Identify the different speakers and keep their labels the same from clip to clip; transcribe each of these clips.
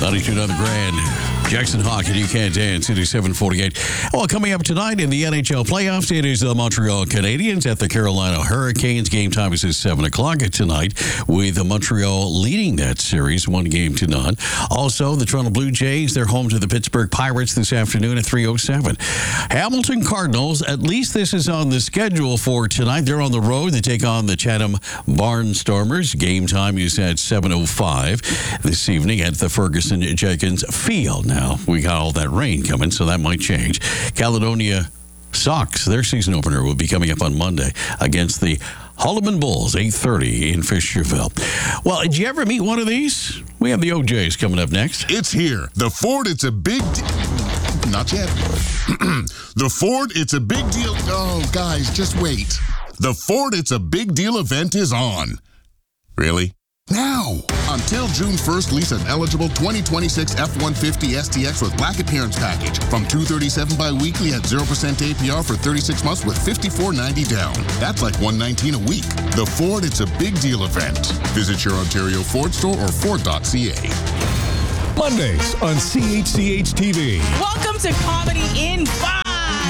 Speaker 1: 92.9 The Grand. Jackson Hawk and You Can't Dance. It is 7:48. Well, coming up tonight in the NHL playoffs, it is the Montreal Canadiens at the Carolina Hurricanes. Game time is at 7 o'clock tonight, with Montreal leading that series 1-0. Also, the Toronto Blue Jays, they're home to the Pittsburgh Pirates this afternoon at 3:07. Hamilton Cardinals, at least this is on the schedule for tonight. They're on the road. They take on the Chatham Barnstormers. Game time is at 7:05 this evening at the Ferguson Jenkins Field. Now, we got all that rain coming, so that might change. Caledonia Sox, their season opener will be coming up on Monday against the Holloman Bulls, 8:30 in Fisherville. Well, did you ever meet one of these? We have the OJs coming up next.
Speaker 2: It's here. The Ford, it's a big... Not yet. The Ford, it's a big deal... Oh, guys, just wait. The Ford, it's a big deal event is on. Really? Now! Until June 1st, lease an eligible 2026 F-150 STX with black appearance package from $237 bi-weekly at 0% APR for 36 months with $54.90 down. That's like $119 a week. The Ford, it's a big deal event. Visit your Ontario Ford store or Ford.ca.
Speaker 3: Mondays on CHCH TV.
Speaker 4: Welcome to Comedy in 5.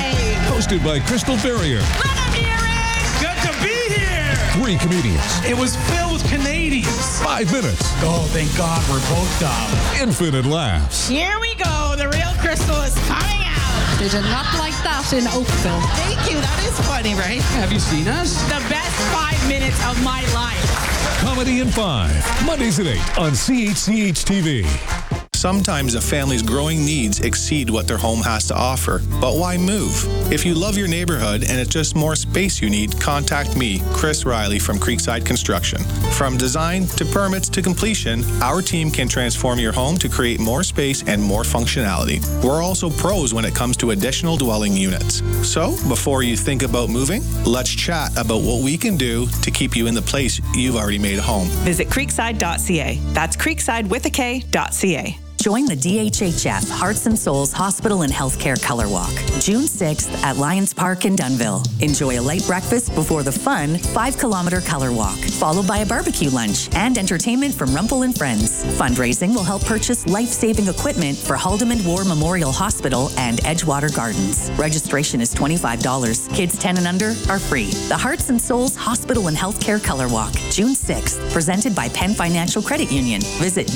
Speaker 3: Hosted by Crystal Ferrier.
Speaker 4: Let them hear it.
Speaker 5: Good to be here.
Speaker 3: 3 comedians.
Speaker 5: It was filled with Canadians.
Speaker 3: 5 minutes.
Speaker 5: Oh, thank God we're both dumb.
Speaker 3: Infinite laughs.
Speaker 4: Here we go. The real Crystal is coming out.
Speaker 6: There's a nut like that in Oakville.
Speaker 4: Thank you. That is funny, right?
Speaker 5: Have you seen us?
Speaker 4: The best 5 minutes of my life.
Speaker 3: Comedy in 5. Mondays at 8 on CHCH TV.
Speaker 7: Sometimes a family's growing needs exceed what their home has to offer. But why move? If you love your neighborhood and it's just more space you need, contact me, Chris Riley from Creekside Construction. From design to permits to completion, our team can transform your home to create more space and more functionality. We're also pros when it comes to additional dwelling units. So, before you think about moving, let's chat about what we can do to keep you in the place you've already made home.
Speaker 8: Visit creekside.ca. That's creekside with a K.ca.
Speaker 9: Join the DHHF Hearts and Souls Hospital and Healthcare Color Walk, June 6th at Lions Park in Dunnville. Enjoy a light breakfast before the fun 5-kilometer color walk, followed by a barbecue lunch and entertainment from Rumpel and Friends. Fundraising will help purchase life-saving equipment for Haldimand War Memorial Hospital and Edgewater Gardens. Registration is $25. Kids 10 and under are free. The Hearts and Souls Hospital and Healthcare Color Walk, June 6th, presented by Penn Financial Credit Union. Visit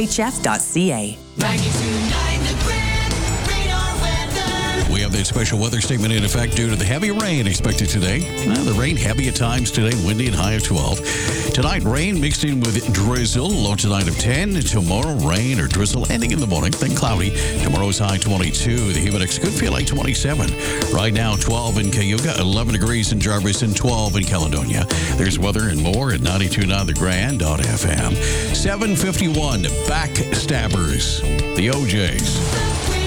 Speaker 9: dhhf.ca.
Speaker 10: 92.9 The Grand, radar weather.
Speaker 1: We have that special weather statement in effect due to the heavy rain expected today. The rain heavy at times today, windy and high of 12. Tonight, rain mixed in with drizzle, low tonight of 10. Tomorrow, rain or drizzle ending in the morning, then cloudy. Tomorrow's high 22. The humid index could feel like 27. Right now, 12 in Cayuga, 11 degrees in Jarvis, and 12 in Caledonia. There's weather and more at 92.9 The Grand.fm. 7:51, Backstabbers, the OJs.